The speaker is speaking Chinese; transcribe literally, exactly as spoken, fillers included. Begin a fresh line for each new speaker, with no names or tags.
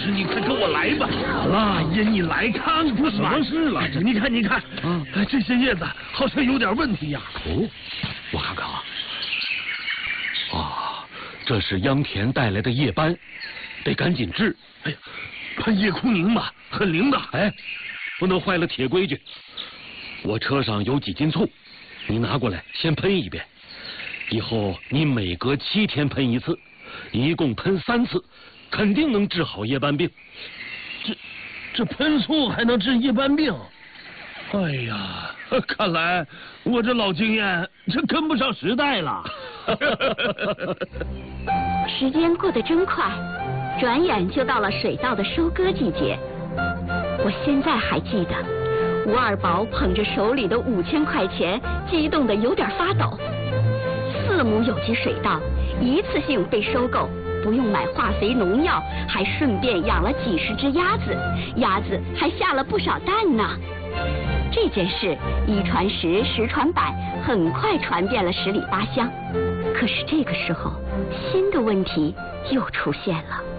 是你快跟我来吧！
好了，
爷，你来看看吧。
什么事了？
这你看，你看，
啊，
这些叶子好像有点问题呀。
哦，我看看啊。啊，这是秧田带来的叶斑，得赶紧治。
哎呀，喷叶枯宁吧，很灵的。
哎，不能坏了铁规矩。我车上有几斤醋，你拿过来先喷一遍。以后你每隔七天喷一次，一共喷三次，肯定能治好叶斑病。
这这喷醋还能治叶斑病？哎呀，看来我这老经验这跟不上时代了。
时间过得真快，转眼就到了水稻的收割季节。我现在还记得，吴二宝捧着手里的五千块钱，激动得有点发抖。四亩有机水稻一次性被收购，不用买化肥农药，还顺便养了几十只鸭子，鸭子还下了不少蛋呢。这件事一传十，十传百，很快传遍了十里八乡。可是这个时候，新的问题又出现了。